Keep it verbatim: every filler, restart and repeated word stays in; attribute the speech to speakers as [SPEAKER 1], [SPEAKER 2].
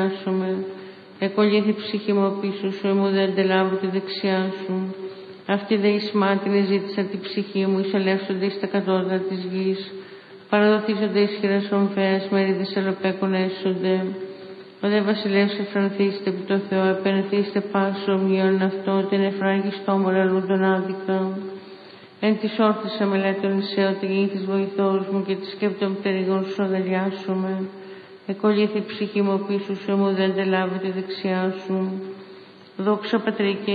[SPEAKER 1] Εκολύθη ψυχή μου πίσω σου, εμού δεν αντελάβω τη δεξιά σου. Αυτή δε εις μάτινε ζήτησαν τη ψυχή μου, εισελεύσονται εις τα κατώτερα της γης. Παραδοθήσονται εις χειρασομφέας, μερίδες ελοπέκων έσονται. Ο δε βασιλεύς εφρανθήστε επί το Θεό, επενεθήστε πάσο ομοίων αυτό, την εφράγιστό μοραλούντον άδικα. Εν της όρθης αμελέτων Ισαίο, τη γεννήθης βοηθός μου και τη σκέπτων πτερυγών σου αγαλιάσουμε. Εκολύθη ψυχή μου πίσω σου, μου δεν αντελάβει τη δεξιά σου. Δόξα Πατρί και